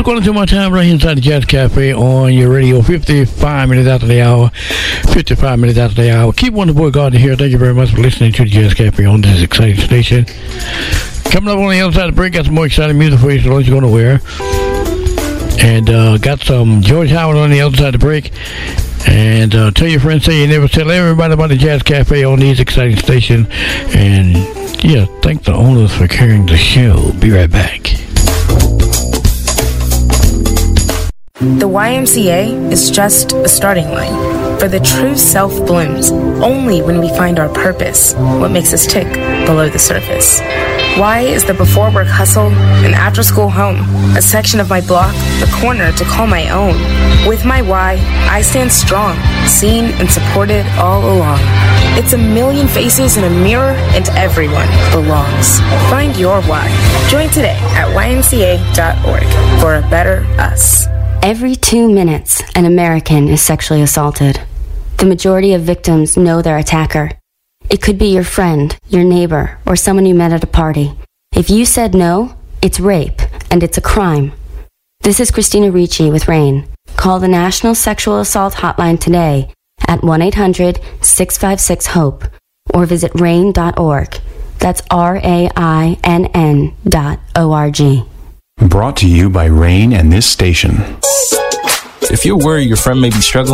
according to my time right here inside the Jazz Cafe on your radio. 55 minutes after the hour. 55 minutes after the hour. Keep on the boy Gardner here. Thank you very much for listening to the Jazz Cafe on this exciting station. Coming up on the other side of the break, got some more exciting music for you, so don't you go nowhere. And got some George Howard on the other side of the break. And tell your friends, say you never, tell everybody about the Jazz Cafe on these exciting station. And yeah, thank the owners for carrying the show. Be right back. The YMCA is just a starting line, for the true self blooms only when we find our purpose, what makes us tick below the surface. Y is the before work hustle, an after school home, a section of my block, the corner to call my own. With my Y, I stand strong, seen and supported all along. It's a million faces in a mirror, and everyone belongs. Find your Y. Join today at ymca.org for a better us. Every 2 minutes, an American is sexually assaulted. The majority of victims know their attacker. It could be your friend, your neighbor, or someone you met at a party. If you said no, it's rape, and it's a crime. This is Christina Ricci with RAINN. Call the National Sexual Assault Hotline today at 1-800-656-HOPE or visit rainn.org. That's RAINN.org. Brought to you by RAINN and this station. If you're worried your friend may be struggling